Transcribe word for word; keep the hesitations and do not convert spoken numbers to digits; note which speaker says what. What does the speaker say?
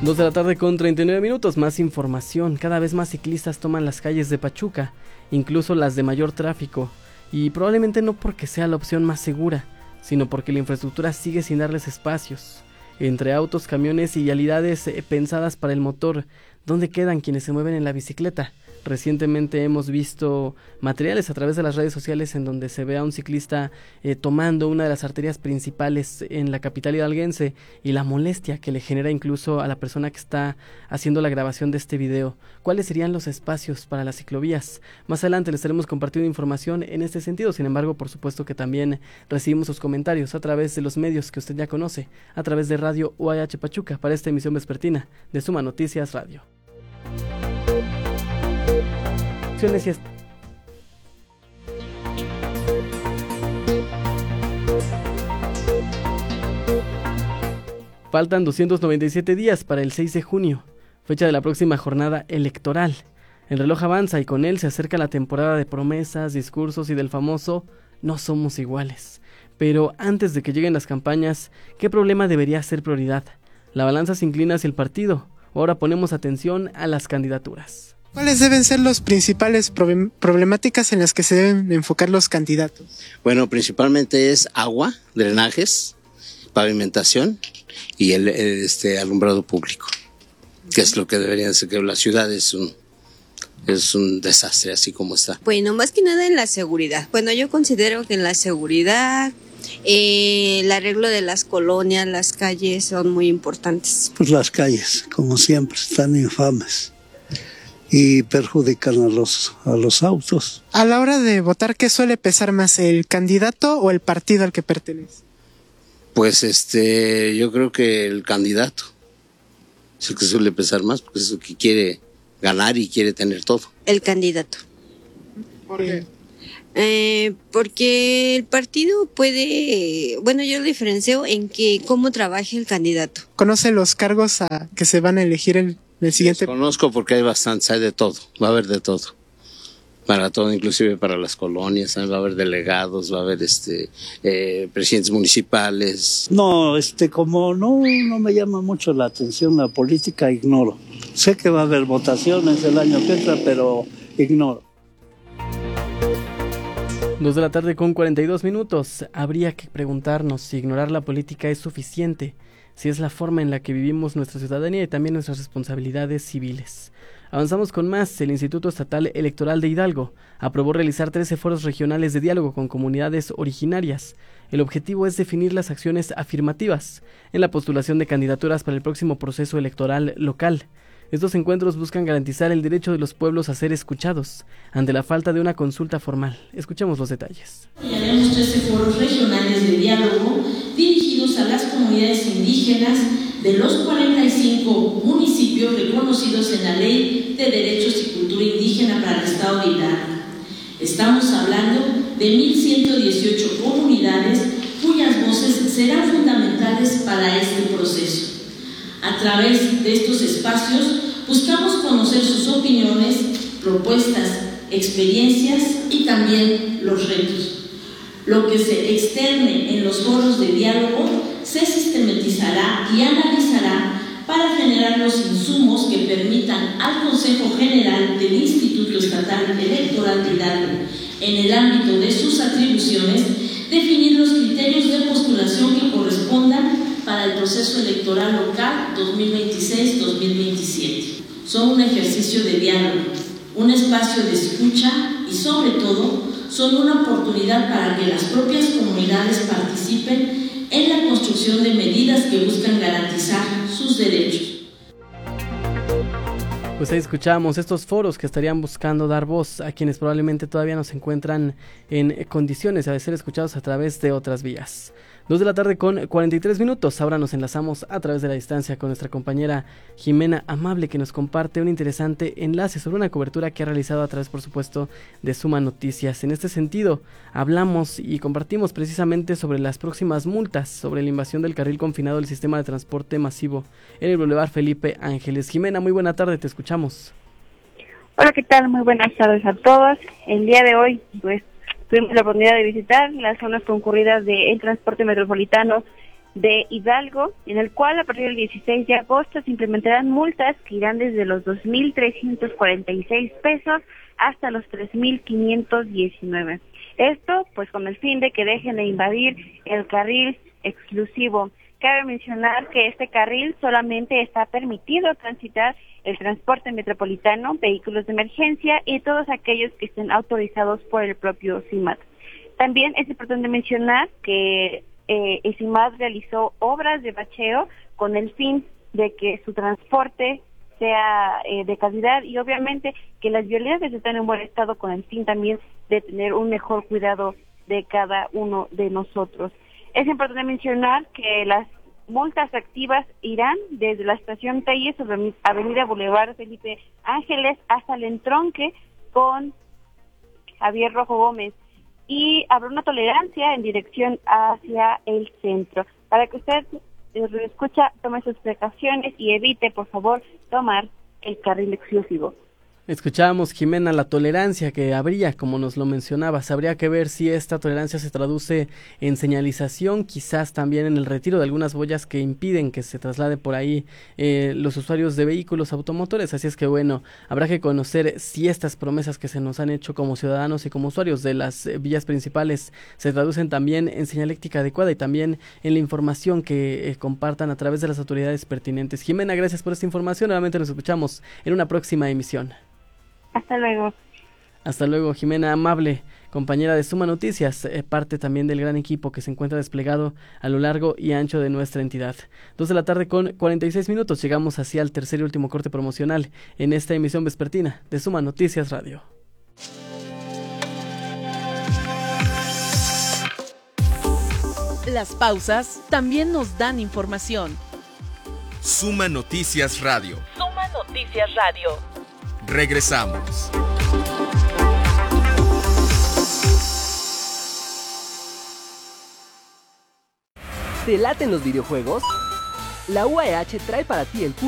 Speaker 1: Dos de la tarde con treinta y nueve minutos, más información. Cada vez más ciclistas toman las calles de Pachuca, incluso las de mayor tráfico, y probablemente no porque sea la opción más segura, sino porque la infraestructura sigue sin darles espacios. Entre autos, camiones y vialidades eh, pensadas para el motor, ¿dónde quedan quienes se mueven en la bicicleta? Recientemente hemos visto materiales a través de las redes sociales en donde se ve a un ciclista eh, tomando una de las arterias principales en la capital hidalguense y la molestia que le genera incluso a la persona que está haciendo la grabación de este video. ¿Cuáles serían los espacios para las ciclovías? Más adelante les estaremos compartiendo información en este sentido. Sin embargo, por supuesto que también recibimos sus comentarios a través de los medios que usted ya conoce, a través de Radio U A H Pachuca para esta emisión vespertina de Suma Noticias Radio. Faltan doscientos noventa y siete días para el seis de junio, fecha de la próxima jornada electoral. El reloj avanza y con él se acerca la temporada de promesas, discursos y del famoso "no somos iguales". Pero antes de que lleguen las campañas, ¿qué problema debería ser prioridad? La balanza se inclina hacia el partido. Ahora ponemos atención a las candidaturas.
Speaker 2: ¿Cuáles deben ser las principales problem- problemáticas en las que se deben enfocar los candidatos?
Speaker 3: Bueno, principalmente es agua, drenajes, pavimentación y el, el este alumbrado público, que es lo que deberían ser, que la ciudad es un es un desastre así como está.
Speaker 4: Bueno, más que nada en la seguridad. Bueno, yo considero que en la seguridad, eh, el arreglo de las colonias, las calles son muy importantes.
Speaker 5: Pues las calles, como siempre, están infames y perjudican a los a los autos.
Speaker 2: A la hora de votar, ¿qué suele pesar más, el candidato o el partido al que pertenece?
Speaker 3: Pues este, yo creo que el candidato es el que suele pesar más, porque es el que quiere ganar y quiere tener todo.
Speaker 4: El candidato.
Speaker 2: ¿Por qué?
Speaker 4: Eh, porque el partido puede, bueno, yo lo diferencio en que cómo trabaje el candidato.
Speaker 2: ¿Conoce los cargos a que se van a elegir el, el siguiente?
Speaker 3: Los conozco porque hay bastantes, hay de todo, va a haber de todo. Para todo, inclusive para las colonias, va a haber delegados, va a haber este eh, presidentes municipales.
Speaker 5: No, este, como no, no me llama mucho la atención la política, ignoro. Sé que va a haber votaciones el año que entra, pero ignoro.
Speaker 1: Dos de la tarde con cuarenta y dos minutos. Habría que preguntarnos si ignorar la política es suficiente, si es la forma en la que vivimos nuestra ciudadanía y también nuestras responsabilidades civiles. Avanzamos con más. El Instituto Estatal Electoral de Hidalgo aprobó realizar trece foros regionales de diálogo con comunidades originarias. El objetivo es definir las acciones afirmativas en la postulación de candidaturas para el próximo proceso electoral local. Estos encuentros buscan garantizar el derecho de los pueblos a ser escuchados ante la falta de una consulta formal. Escuchemos los detalles.
Speaker 6: Tenemos trece foros regionales de diálogo dirigidos a las comunidades indígenas de los cuarenta y cinco municipios reconocidos en la Ley de Derechos y Cultura Indígena para el Estado de Hidalgo. Estamos hablando de mil ciento dieciocho comunidades cuyas voces serán fundamentales para este proceso. A través de estos espacios buscamos conocer sus opiniones, propuestas, experiencias y también los retos. Lo que se externe en los foros de diálogo se sistematizará y analizará para generar los insumos que permitan al Consejo General del Instituto Estatal Electoral de Hidalgo, en el ámbito de sus atribuciones, definir los criterios de postulación que correspondan para el proceso electoral local dos mil veintiséis dos mil veintisiete. Son un ejercicio de diálogo, un espacio de escucha y, sobre todo, son una oportunidad para que las propias comunidades participen en la construcción de medidas que buscan garantizar sus derechos.
Speaker 1: Pues ahí escuchamos estos foros que estarían buscando dar voz a quienes probablemente todavía no se encuentran en condiciones de ser escuchados a través de otras vías. Dos de la tarde con cuarenta y tres minutos. Ahora nos enlazamos a través de la distancia con nuestra compañera Jimena Amable, que nos comparte un interesante enlace sobre una cobertura que ha realizado a través, por supuesto, de Suma Noticias. En este sentido, hablamos y compartimos precisamente sobre las próximas multas, sobre la invasión del carril confinado del sistema de transporte masivo en el Boulevard Felipe Ángeles. Jimena, muy buena tarde, te escuchamos.
Speaker 7: Hola, ¿qué tal? Muy buenas tardes a todos. El día de hoy, pues, tuvimos la oportunidad de visitar las zonas concurridas del transporte metropolitano de Hidalgo, en el cual a partir del dieciséis de agosto se implementarán multas que irán desde los dos mil trescientos cuarenta y seis pesos hasta los tres mil quinientos diecinueve. Esto pues con el fin de que dejen de invadir el carril exclusivo. Cabe mencionar que este carril solamente está permitido transitar el transporte metropolitano, vehículos de emergencia y todos aquellos que estén autorizados por el propio CIMAT. También es importante mencionar que eh, el CIMAT realizó obras de bacheo con el fin de que su transporte sea eh, de calidad y obviamente que las vialidades estén en buen estado con el fin también de tener un mejor cuidado de cada uno de nosotros. Es importante mencionar que las multas activas irán desde la estación Telles sobre Avenida Boulevard Felipe Ángeles hasta el entronque con Javier Rojo Gómez y habrá una tolerancia en dirección hacia el centro. Para que usted lo escucha, tome sus precauciones y evite, por favor, tomar el carril exclusivo.
Speaker 1: Escuchábamos, Jimena, la tolerancia que habría, como nos lo mencionabas. Habría que ver si esta tolerancia se traduce en señalización, quizás también en el retiro de algunas boyas que impiden que se traslade por ahí eh, los usuarios de vehículos automotores. Así es que bueno, habrá que conocer si estas promesas que se nos han hecho como ciudadanos y como usuarios de las eh, vías principales se traducen también en señaléctica adecuada y también en la información que eh, compartan a través de las autoridades pertinentes. Jimena, gracias por esta información. Nuevamente nos escuchamos en una próxima emisión.
Speaker 7: Hasta luego.
Speaker 1: Hasta luego, Jimena, amable compañera de Suma Noticias, eh, parte también del gran equipo que se encuentra desplegado a lo largo y ancho de nuestra entidad. Dos de la tarde con cuarenta y seis minutos, llegamos así al tercer y último corte promocional en esta emisión vespertina de Suma Noticias Radio.
Speaker 8: Las pausas también nos dan información.
Speaker 9: Suma Noticias Radio.
Speaker 8: Suma Noticias Radio.
Speaker 9: Regresamos.
Speaker 10: ¿Te laten los videojuegos? La U A E H trae para ti el